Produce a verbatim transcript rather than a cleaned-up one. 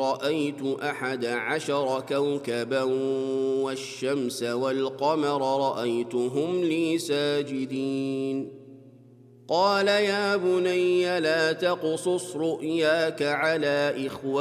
رأيت أحد عشر كوكبا والشمس والقمر رأيتهم لي ساجدين قال يا بني لا تقصص رؤياك على إخوتك